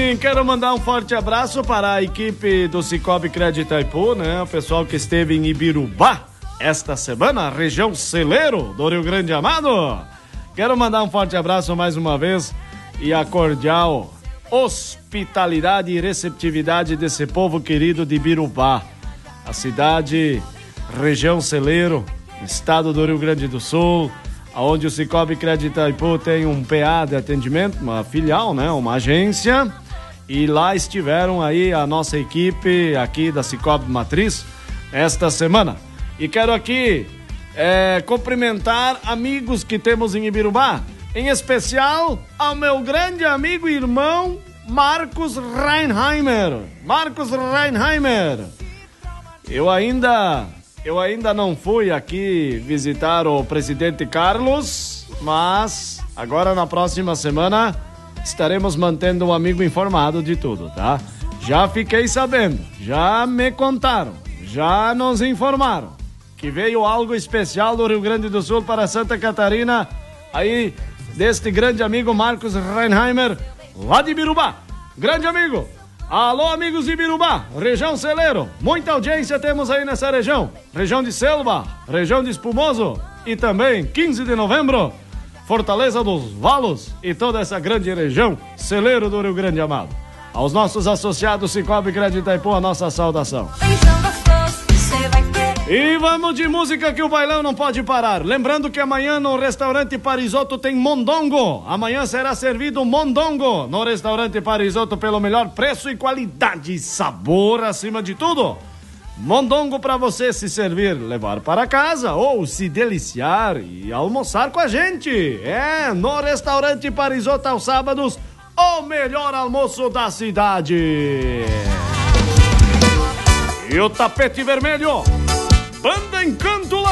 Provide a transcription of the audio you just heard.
Sim, quero mandar um forte abraço para a equipe do Cicobi Crédito Itaipu, né? O pessoal que esteve em Ibirubá esta semana, região celeiro do Rio Grande Amado. Quero mandar um forte abraço mais uma vez e a cordial hospitalidade e receptividade desse povo querido de Ibirubá, a cidade, região celeiro, estado do Rio Grande do Sul, onde o Cicobi Crédito Itaipu tem um PA de atendimento, uma filial, né, uma agência, e lá estiveram aí a nossa equipe aqui da Cicobi Matriz esta semana. E quero aqui cumprimentar amigos que temos em Ibirubá, em especial ao meu grande amigo e irmão Marcos Reinheimer. Marcos Reinheimer, eu ainda não fui aqui visitar o presidente Carlos, mas agora na próxima semana estaremos mantendo o amigo informado de tudo, tá? Já fiquei sabendo, já me contaram, já nos informaram que veio algo especial do Rio Grande do Sul para Santa Catarina, aí deste grande amigo Marcos Reinheimer, lá de Ibirubá. Grande amigo! Alô, amigos de Ibirubá, região celeiro, muita audiência temos aí nessa região. Região de Selva, região de Espumoso e também 15 de novembro, Fortaleza dos Valos e toda essa grande região celeiro do Rio Grande Amado. Aos nossos associados Cicobi Crédito Itaipu, a nossa saudação. E vamos de música que o bailão não pode parar. Lembrando que amanhã no restaurante Parisotto tem mondongo. Amanhã será servido mondongo no restaurante Parisotto pelo melhor preço e qualidade e sabor acima de tudo. Mondongo para você se servir, levar para casa ou se deliciar e almoçar com a gente. É, no restaurante Parisotto aos sábados, o melhor almoço da cidade. E o tapete vermelho, Banda Encanto